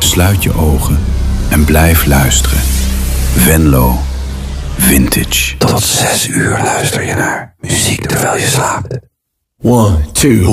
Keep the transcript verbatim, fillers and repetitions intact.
Sluit je ogen en blijf luisteren. Venlo Vintage. Tot zes uur luister je naar muziek terwijl je slaapt. One, two.